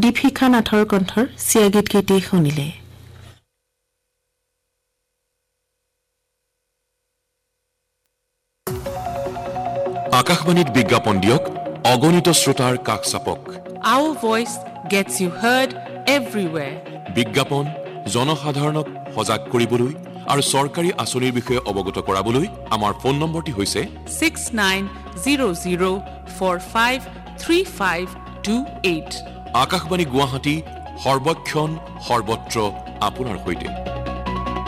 দীপশিখা নাথৰ কণ্ঠৰ চিয়া গীত কেইটি শুনিলে। আকাশবাণীত বিজ্ঞাপন দিয়ক, অগণিত শ্ৰোতাৰ কাষ চাপক। Our voice gets you heard everywhere. বিজ্ঞাপন জনসাধাৰণক সজাগ কৰিবলৈ আৰু চৰকাৰী আঁচনিৰ বিষয়ে অৱগত কৰাবলৈ আমাৰ ফোন নম্বৰটি হৈছে 6900453528। আকাশবাণী গুৱাহাটী, সৰ্বক্ষণ সৰ্বত্ৰ আপোনাৰ সৈতে।